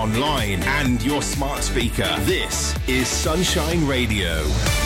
online and your smart speaker. This is Sunshine Radio.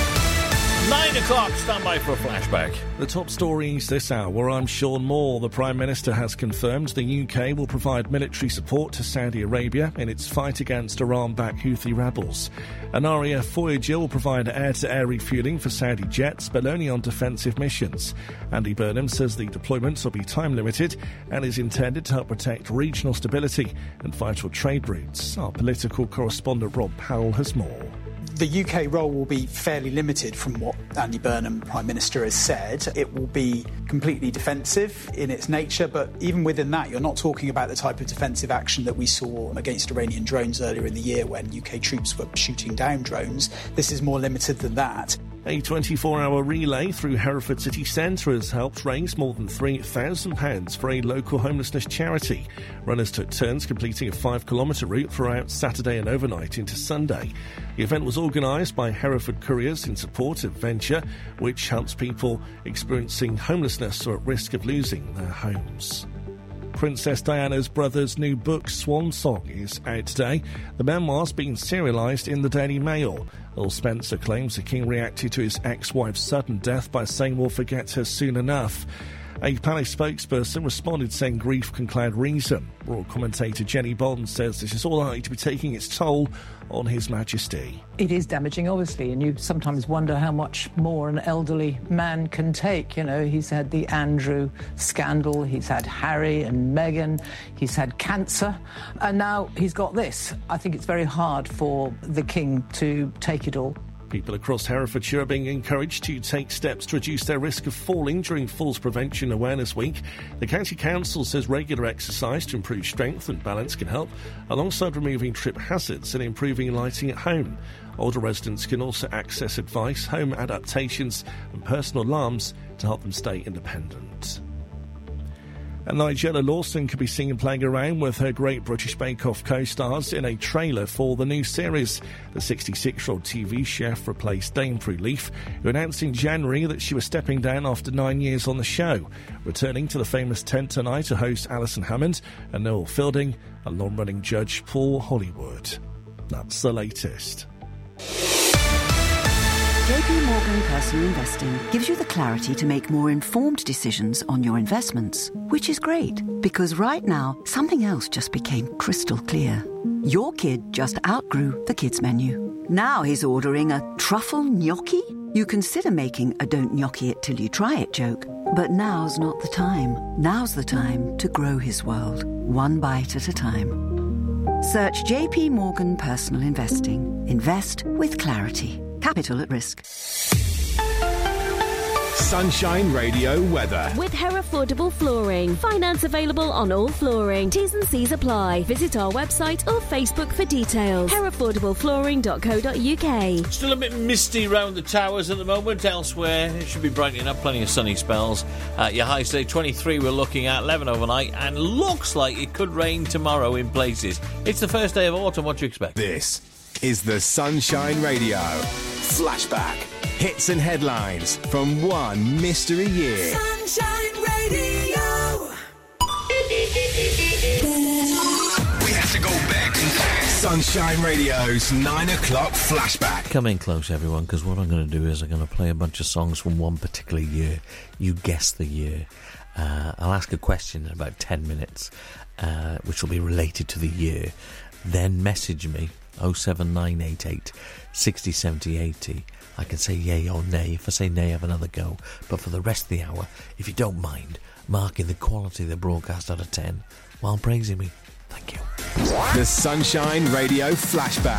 9 o'clock, stand by for a flashback. The top stories this hour, I'm Sean Moore. The Prime Minister has confirmed the UK will provide military support to Saudi Arabia in its fight against Iran-backed Houthi rebels. An RAF Voyager will provide air-to-air refuelling for Saudi jets, but only on defensive missions. Andy Burnham says the deployments will be time-limited and is intended to help protect regional stability and vital trade routes. Our political correspondent Rob Powell has more. The UK role will be fairly limited from what Andy Burnham, Prime Minister, has said. It will be completely defensive in its nature, but even within that, you're not talking about the type of defensive action that we saw against Iranian drones earlier in the year when UK troops were shooting down drones. This is more limited than that. A 24-hour relay through Hereford city centre has helped raise more than £3,000 for a local homelessness charity. Runners took turns completing a 5-kilometre route throughout Saturday and overnight into Sunday. The event was organised by Hereford Couriers in support of Venture, which helps people experiencing homelessness or at risk of losing their homes. Princess Diana's brother's new book, Swan Song, is out today. The memoir's been serialised in the Daily Mail. Earl Spencer claims the King reacted to his ex-wife's sudden death by saying we'll forget her soon enough. A palace spokesperson responded saying grief can cloud reason. Royal commentator Jenny Bond says this is all likely to be taking its toll on His Majesty. It is damaging, obviously, and you sometimes wonder how much more an elderly man can take. You know, he's had the Andrew scandal, he's had Harry and Meghan, he's had cancer, and now he's got this. I think it's very hard for the King to take it all. People across Herefordshire are being encouraged to take steps to reduce their risk of falling during Falls Prevention Awareness Week. The County Council says regular exercise to improve strength and balance can help, alongside removing trip hazards and improving lighting at home. Older residents can also access advice, home adaptations and personal alarms to help them stay independent. And Nigella Lawson could be seen playing around with her Great British Bake Off co-stars in a trailer for the new series. The 66-year-old TV chef replaced Dame Prue Leith, who announced in January that she was stepping down after 9 years on the show. Returning to the famous tent tonight are host Alison Hammond and Noel Fielding and long-running judge Paul Hollywood. That's the latest. JP Morgan Personal Investing gives you the clarity to make more informed decisions on your investments, which is great because right now something else just became crystal clear. Your kid just outgrew the kids menu. Now he's ordering a truffle gnocchi. You consider making a don't gnocchi it till you try it joke, but now's not the time. Now's the time to grow his world, one bite at a time. Search JP Morgan Personal Investing. Invest with clarity. Capital at risk. Sunshine Radio weather. With Herefordable Flooring. Finance available on all flooring. T's and C's apply. Visit our website or Facebook for details. Herefordableflooring.co.uk. Still a bit misty round the towers at the moment. Elsewhere, it should be brightening up. Plenty of sunny spells. Your high today, 23 we're looking at, 11 overnight, and looks like it could rain tomorrow in places. It's the first day of autumn. What do you expect? This is the Sunshine Radio Flashback. Hits and headlines from one mystery year. Sunshine Radio. We have to go back in time. Sunshine Radio's 9 o'clock flashback. Come in close, everyone, because what I'm going to do is I'm going to play a bunch of songs from one particular year. You guess the year. I'll ask a question in about 10 minutes, which will be related to the year. Then message me, 07988 60 70 80. I can say yay or nay. If I say nay, I have another go. But for the rest of the hour, if you don't mind, marking the quality of the broadcast out of 10 while praising me. Thank you. The Sunshine Radio Flashback.